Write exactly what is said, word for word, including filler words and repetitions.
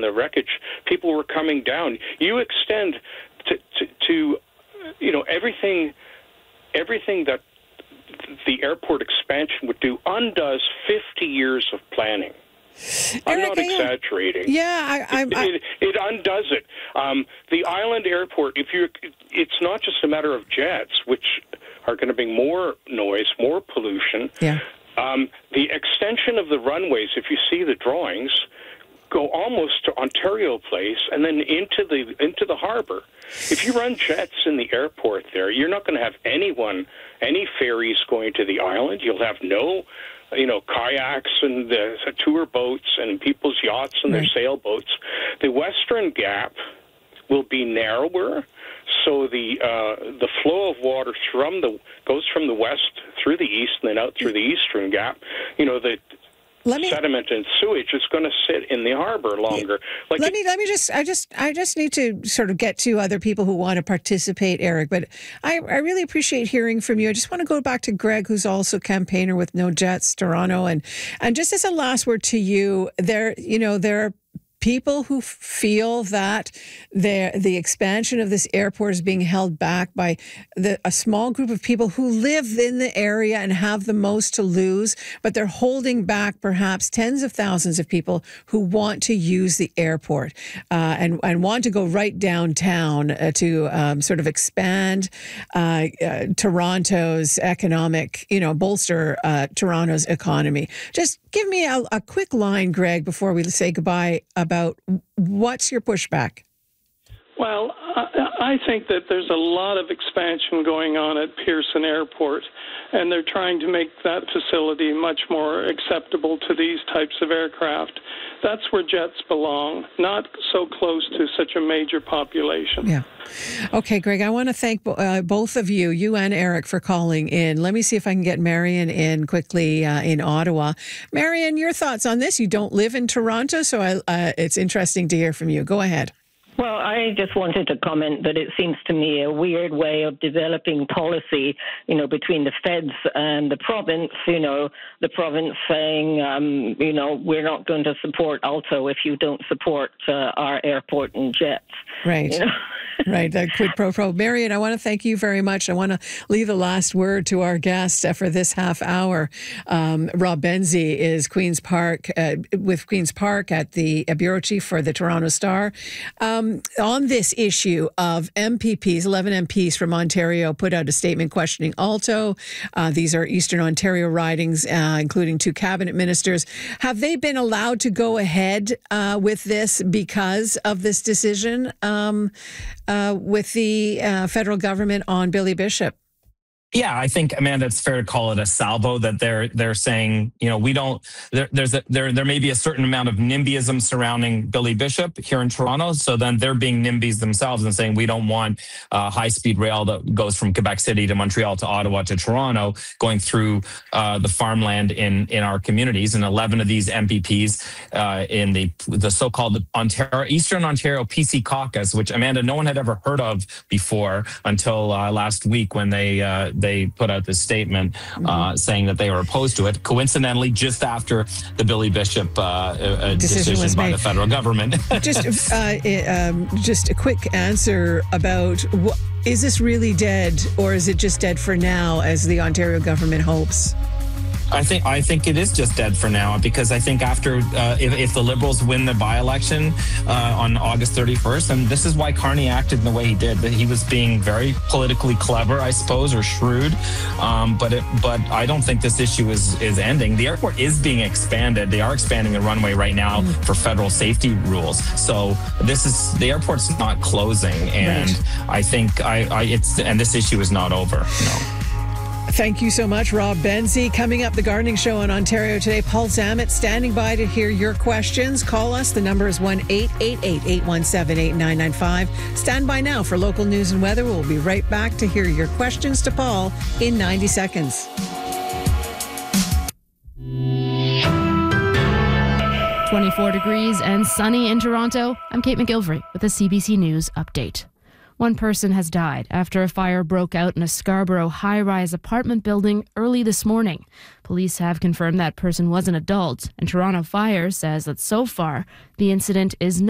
the wreckage, people were coming down. You extend to, to, to you know, everything, everything that the airport expansion would do undoes fifty years of planning. I'm Eric, not exaggerating. Yeah, I, I, I, it, it undoes it. Um, the island airport, if you, it's not just a matter of jets, which are going to bring more noise, more pollution. Yeah. Um, the extension of the runways, if you see the drawings, go almost to Ontario Place and then into the into the harbor. If you run jets in the airport there, you're not going to have anyone, any ferries going to the island. You'll have no, you know, kayaks and uh, tour boats and people's yachts and their sailboats. The Western Gap will be narrower, so the uh, the flow of water from the goes from the west through the east and then out through the Eastern Gap. You know, the Let me, sediment and sewage is going to sit in the harbor longer. Like let it, me let me just I just I just need to sort of get to other people who want to participate, Eric. But I, I really appreciate hearing from you. I just want to go back to Greg, who's also campaigner with No Jets Toronto, and and just as a last word to you, there you know there are people who feel that the expansion of this airport is being held back by the, a small group of people who live in the area and have the most to lose, but they're holding back perhaps tens of thousands of people who want to use the airport uh, and, and want to go right downtown uh, to um, sort of expand uh, uh, Toronto's economic, you know, bolster uh, Toronto's economy. Just give me a, a quick line, Greg, before we say goodbye about About what's your pushback? Well, I, I think that there's a lot of expansion going on at Pearson Airport, and they're trying to make that facility much more acceptable to these types of aircraft. That's where jets belong, not so close to such a major population. Yeah. Okay, Greg, I want to thank uh, both of you, you and Eric, for calling in. Let me see if I can get Marion in quickly uh, in Ottawa. Marion, your thoughts on this? You don't live in Toronto, so I, uh, it's interesting to hear from you. Go ahead. Well, I just wanted to comment that it seems to me a weird way of developing policy, you know, between the feds and the province, you know, the province saying, um, you know, we're not going to support Alto if you don't support uh, our airport and jets. Right. You know? Right, that quid pro quo. Marion, I want to thank you very much. I want to leave the last word to our guest uh, for this half hour. Um, Rob Benzie is Queen's Park uh, with Queen's Park at the uh, bureau chief for the Toronto Star. Um, on this issue of M P Ps, eleven M Ps from Ontario put out a statement questioning Alto. Uh, these are Eastern Ontario ridings, uh, including two cabinet ministers. Have they been allowed to go ahead uh, with this because of this decision? Um, Uh, with the uh, federal government on Billy Bishop? Yeah, I think, Amanda, it's fair to call it a salvo that they're they're saying, you know, we don't. There, there's a, there there may be a certain amount of NIMBYism surrounding Billy Bishop here in Toronto, so then they're being NIMBYs themselves and saying we don't want uh, high speed rail that goes from Quebec City to Montreal to Ottawa to Toronto going through uh, the farmland in in our communities. And eleven of these M P Ps uh, in the the so-called Ontario Eastern Ontario P C caucus, which, Amanda, no one had ever heard of before until uh, last week when they. Uh, They put out this statement uh, mm-hmm. saying that they were opposed to it, coincidentally, just after the Billy Bishop uh, uh, decision, decision by made. the federal government. just, uh, um, just a quick answer about what, is this really dead, or is it just dead for now, as the Ontario government hopes? I think I think it is just dead for now, because I think after uh, if, if the Liberals win the by-election uh, on August thirty-first, and this is why Carney acted in the way he did, that he was being very politically clever, I suppose, or shrewd. Um, but it, but I don't think this issue is is ending. The airport is being expanded. They are expanding the runway right now mm. for federal safety rules. So this is the airport's not closing, and right. I think I, I it's and this issue is not over. No. Thank you so much, Rob Benzie. Coming up, The Gardening Show on Ontario Today. Paul Zammit standing by to hear your questions. Call us. The number is one eight eight eight, eight one seven, eight nine nine five. Stand by now for local news and weather. We'll be right back to hear your questions to Paul in ninety seconds. twenty-four degrees and sunny in Toronto. I'm Kate McGilvery with a C B C News update. One person has died after a fire broke out in a Scarborough high-rise apartment building early this morning. Police have confirmed that person was an adult, and Toronto Fire says that so far the incident is not